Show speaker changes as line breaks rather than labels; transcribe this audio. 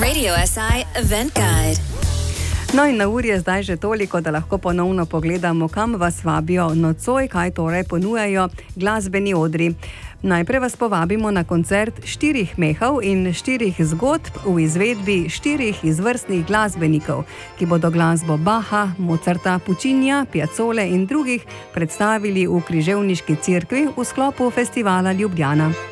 Radio SI Event Guide.
No in na uri je zdaj že toliko, da lahko ponovno pogledamo, kam vas vabijo nocoj, kaj torej ponujajo glasbeni odri. Najprej vas povabimo na koncert 4 mehov in 4 zgodb v izvedbi 4 izvrstnih glasbenikov, ki bodo glasbo Bacha, Mozarta, Puccinija, Piazzole in drugih predstavili v Križevniški cerkvi v sklopu festivala Ljubljana.